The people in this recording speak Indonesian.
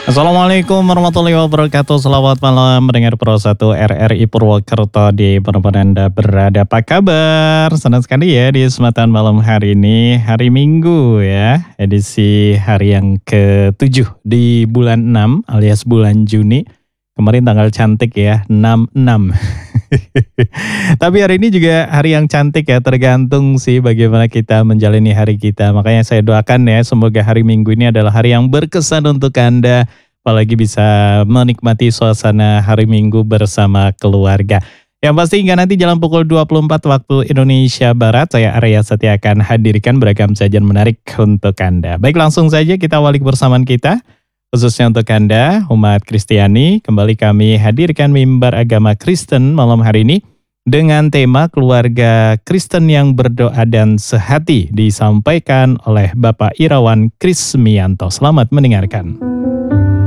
Assalamualaikum warahmatullahi wabarakatuh. Selamat malam mendengar Pro 1 RRI Purwokerto di mana Anda berada. Apa kabar? Senang sekali ya di kesempatan malam hari ini, hari Minggu ya, edisi hari yang ke-7 di bulan 6 alias bulan Juni. Kemarin tanggal cantik ya, 66. Tapi hari ini juga hari yang cantik ya, tergantung sih bagaimana kita menjalani hari kita. Makanya saya doakan ya, semoga hari Minggu ini adalah hari yang berkesan untuk Anda. Apalagi bisa menikmati suasana hari Minggu bersama keluarga. Yang pasti hingga nanti jalan pukul 24 waktu Indonesia Barat, saya Arya Setia akan hadirkan beragam sajian menarik untuk Anda. Baik, langsung saja kita awali kebersamaan kita. Khususnya untuk Anda, umat Kristiani, kembali kami hadirkan mimbar agama Kristen malam hari ini dengan tema keluarga Kristen yang berdoa dan sehati disampaikan oleh Bapak Irawan Krismianto. Selamat mendengarkan.